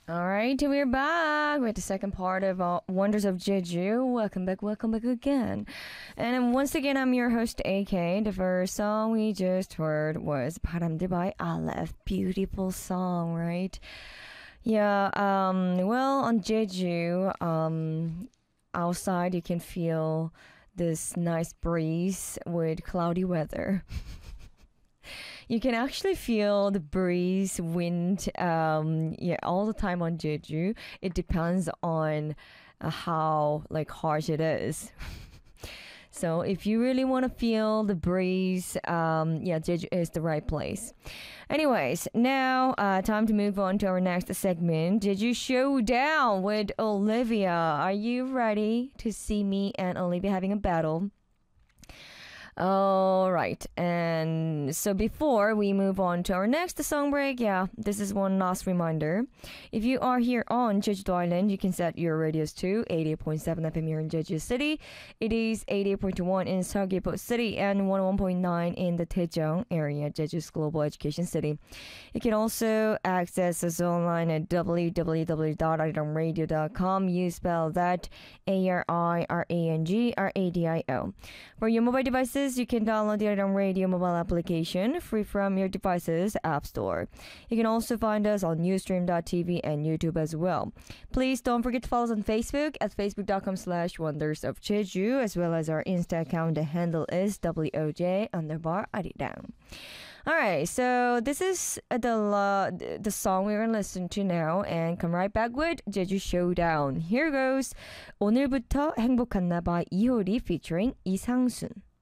All right, we're back with the second part of Wonders of Jeju. Welcome back again. And then once again, I'm your host, AK. The first song we just heard was 바람들 by Aleph. Beautiful song, right? Yeah, well, on Jeju, outside you can feel this nice breeze with cloudy weather. You can actually feel the breeze, wind, yeah, all the time on Jeju. It depends on how like harsh it is. So if you really want to feel the breeze, yeah, Jeju is the right place. Anyways, now time to move on to our next segment, Jeju Showdown with Olivia. Are you ready to see me and Olivia having a battle? All right. And so before we move on to our next song break, yeah, this is one last reminder. If you are here on Jeju Island, you can set your radios to 88.7 FM here in Jeju City. It is 88.1 in Seogwipo City and 101.9 in the Daejeong area, Jeju's global education city. You can also access us online at www.arirangradio.com. You spell that ARIRANGRADIO. For your mobile devices, you can download the Arirang Radio mobile application free from your device's app store. You can also find us on Ustream.tv and YouTube as well. Please don't forget to follow us on Facebook at facebook.com/Wonders of Jeju, as well as our Insta account. The handle is WOJ_Arirang. All right, so this is the song we're gonna listen to now, and come right back with Jeju Showdown. Here goes. 오늘부터 행복했나봐 이효리 featuring 이상순.